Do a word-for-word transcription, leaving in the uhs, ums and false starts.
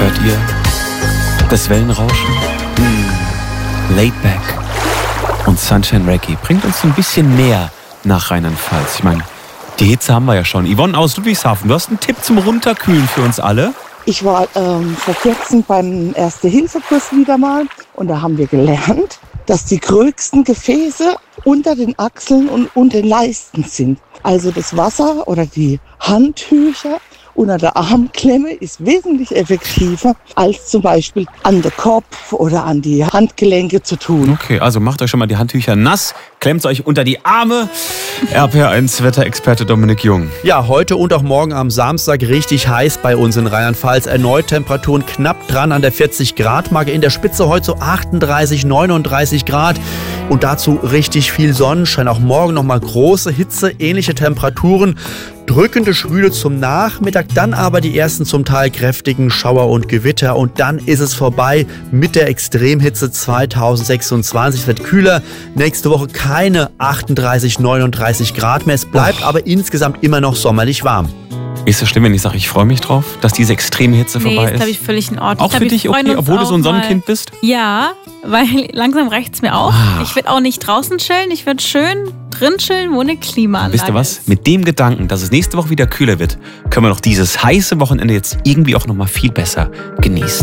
Hört ihr das Wellenrauschen? Hm. Laid Back und Sunshine Reggae bringt uns ein bisschen näher nach Rheinland-Pfalz. Ich meine, die Hitze haben wir ja schon. Yvonne aus Ludwigshafen, du hast einen Tipp zum Runterkühlen für uns alle? Ich war ähm, vor kurzem beim Erste-Hilfe-Kurs wieder mal und da haben wir gelernt, dass die größten Gefäße unter den Achseln und unter den Leisten sind. Also das Wasser oder die Handtücher unter der Armklemme ist wesentlich effektiver, als zum Beispiel an den Kopf oder an die Handgelenke zu tun. Okay, also macht euch schon mal die Handtücher nass, klemmt euch unter die Arme. R P R eins Wetterexperte Dominik Jung. Ja, heute und auch morgen am Samstag richtig heiß bei uns in Rheinland-Pfalz. Erneut Temperaturen knapp dran an der vierzig Grad Marke. In der Spitze heute so achtunddreißig, neununddreißig Grad. Und dazu richtig viel Sonnenschein. Auch morgen nochmal große Hitze, ähnliche Temperaturen. Drückende Schwüle zum Nachmittag, dann aber die ersten zum Teil kräftigen Schauer und Gewitter. Und dann ist es vorbei mit der Extremhitze zweitausendsechsundzwanzig. Es wird kühler. Nächste Woche keine achtunddreißig, neununddreißig Grad mehr. Es bleibt oh. aber insgesamt immer noch sommerlich warm. Ist es schlimm, wenn ich sage, ich freue mich drauf, dass diese extreme Hitze nee, vorbei ist? ist? glaube ich völlig in Ordnung. Auch für dich okay, obwohl du so ein Sonnenkind bist? Ja, weil langsam reicht es mir auch. Ah. Ich werde auch nicht draußen chillen, ich werde schön drin chillen, wo eine Klimaanlage Wisst ihr was? ist. Mit dem Gedanken, dass es nächste Woche wieder kühler wird, können wir noch dieses heiße Wochenende jetzt irgendwie auch noch mal viel besser genießen.